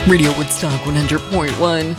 Radio Woodstock 100.1.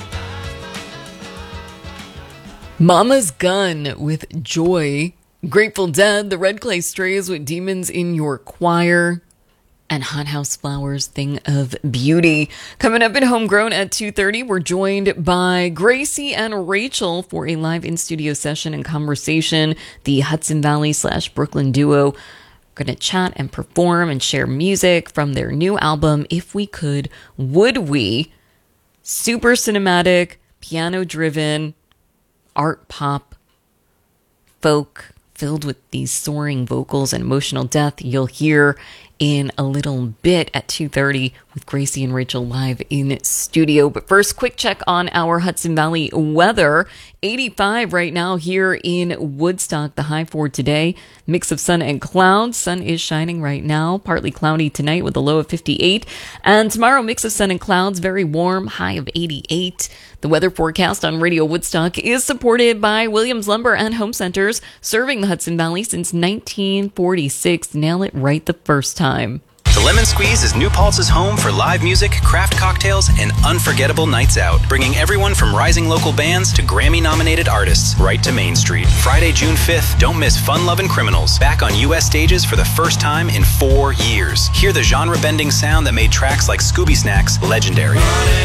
Mama's Gun with Joy. Grateful Dead, the Red Clay Strays with Demons in Your Choir. And Hothouse Flowers, Thing of Beauty. Coming up in Homegrown at 2:30, we're joined by Gracie and Rachel for a live in-studio session and conversation. The Hudson Valley / Brooklyn duo going to chat and perform and share music from their new album, If We Could, Would We? Super cinematic, piano-driven, art pop, folk, filled with these soaring vocals and emotional depth you'll hear in a little bit at 2:30 with Gracie and Rachel live in studio. But first, quick check on our Hudson Valley weather. 85 right now here in Woodstock, the high for today. Mix of sun and clouds. Sun is shining right now. Partly cloudy tonight with a low of 58. And tomorrow, mix of sun and clouds, very warm, high of 88. The weather forecast on Radio Woodstock is supported by Williams Lumber and Home Centers, serving the Hudson Valley since 1946. Nail it right the first time. The Lemon Squeeze is New Paltz's home for live music, craft cocktails, and unforgettable nights out, bringing everyone from rising local bands to Grammy-nominated artists right to Main Street. Friday, June 5th, don't miss Fun-Lovin' Criminals, back on U.S. stages for the first time in 4 years. Hear the genre-bending sound that made tracks like Scooby Snacks legendary.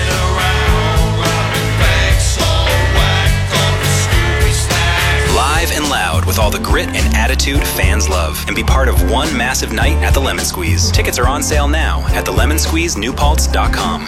Live and loud with all the grit and attitude fans love. And be part of one massive night at the Lemon Squeeze. Tickets are on sale now at thelemonsqueezenewpaltz.com.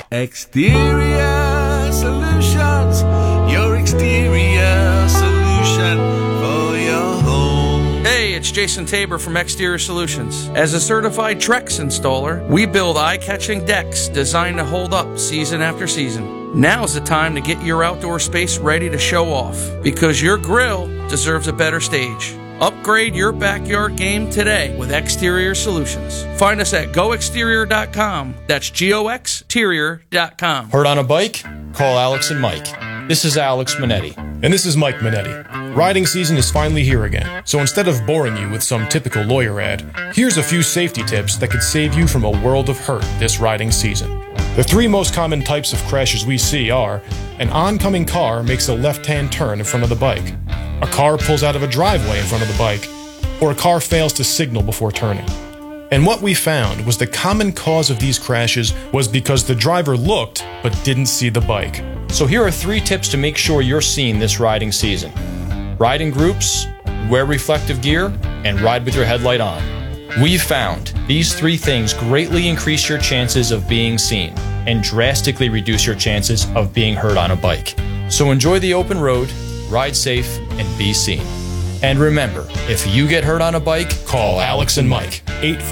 Exterior Solutions, your exterior solution for your home. Hey, it's Jason Tabor from Exterior Solutions. As a certified Trex installer, we build eye-catching decks designed to hold up season after season. Now's the time to get your outdoor space ready to show off, because your grill deserves a better stage. Upgrade your backyard game today with Exterior Solutions. Find us at goexterior.com. That's GOXterior.com. Hurt on a bike? Call Alex and Mike. This is Alex Minetti. And this is Mike Minetti. Riding season is finally here again, so instead of boring you with some typical lawyer ad, here's a few safety tips that could save you from a world of hurt this riding season. The 3 most common types of crashes we see are: an oncoming car makes a left-hand turn in front of the bike, a car pulls out of a driveway in front of the bike, or a car fails to signal before turning. And what we found was the common cause of these crashes was because the driver looked but didn't see the bike. So here are 3 tips to make sure you're seen this riding season. Ride in groups, wear reflective gear, and ride with your headlight on. We've found these 3 things greatly increase your chances of being seen and drastically reduce your chances of being hurt on a bike. So enjoy the open road, ride safe, and be seen. And remember, if you get hurt on a bike, Call Alex and Mike,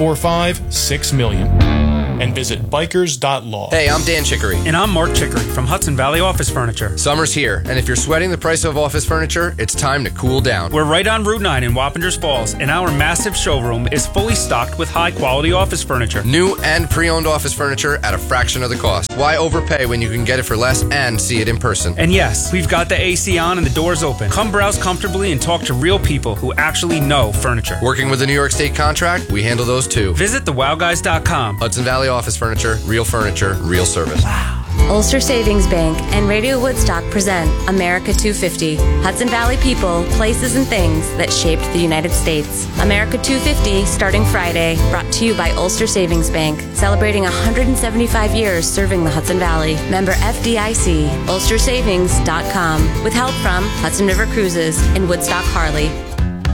845-6000000, and visit bikers.law. Hey, I'm Dan Chicory. And I'm Mark Chicory from Hudson Valley Office Furniture. Summer's here, and if you're sweating the price of office furniture, it's time to cool down. We're right on Route 9 in Wappingers Falls, and our massive showroom is fully stocked with high-quality office furniture. New and pre-owned office furniture at a fraction of the cost. Why overpay when you can get it for less and see it in person? And yes, we've got the AC on and the doors open. Come browse comfortably and talk to real people who actually know furniture. Working with a New York State contract, we handle those too. Visit thewowguys.com. Hudson Valley Office Furniture, real service. Ulster Savings Bank and Radio Woodstock present America 250. Hudson Valley people, places, and things that shaped the United States. America 250, starting Friday, brought to you by Ulster Savings Bank, celebrating 175 years serving the Hudson Valley. Member FDIC, ulstersavings.com, with help from Hudson River Cruises and Woodstock Harley.